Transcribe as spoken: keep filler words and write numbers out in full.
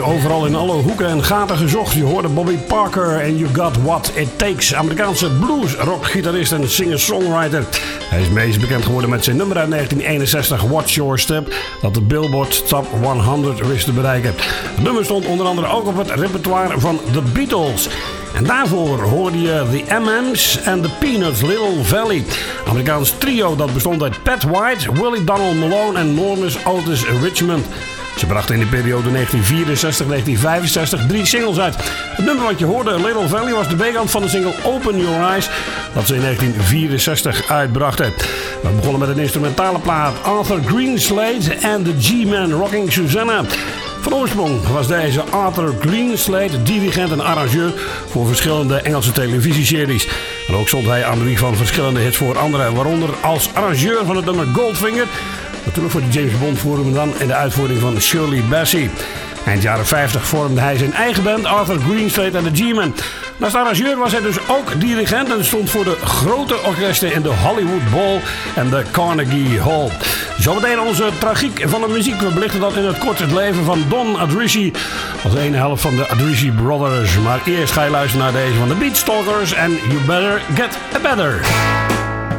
overal in alle hoeken en gaten gezocht. Je hoorde Bobby Parker en You Got What It Takes. Amerikaanse blues-rock-gitarist en singer-songwriter. Hij is meest bekend geworden met zijn nummer uit negentien eenenzestig, Watch Your Step, dat de Billboard Top honderd wist te bereiken. Het nummer stond onder andere ook op het repertoire van The Beatles. En daarvoor hoorde je The M M's en The Peanuts, Little Valley. Amerikaans trio dat bestond uit Pat White, Willie Donald Malone en Normus Otis Richmond. Ze brachten in de periode negentien vierenzestig tot negentien vijfenzestig drie singles uit. Het nummer wat je hoorde, Little Valley, was de B-kant van de single Open Your Eyes, dat ze in negentien vierenzestig uitbrachten. We begonnen met een instrumentale plaat, Arthur Greenslade en The G-Man Rocking Susanna. Van oorsprong was deze Arthur Greenslade dirigent en arrangeur voor verschillende Engelse televisieseries. En ook stond hij aan de wieg van verschillende hits voor anderen, waaronder als arrangeur van het nummer Goldfinger, natuurlijk voor de James Bond Forum, dan in de uitvoering van Shirley Bassey. Eind jaren vijftig vormde hij zijn eigen band Arthur Greenslade en de G-Men. Naast arrangeur was hij dus ook dirigent en stond voor de grote orkesten in de Hollywood Bowl en de Carnegie Hall. Zometeen onze tragiek van de muziek. We belichten dat in het kort het leven van Don Adrici als de ene helft van de Adrici Brothers. Maar eerst ga je luisteren naar deze van de Beatstalkers en You Better Get A Better.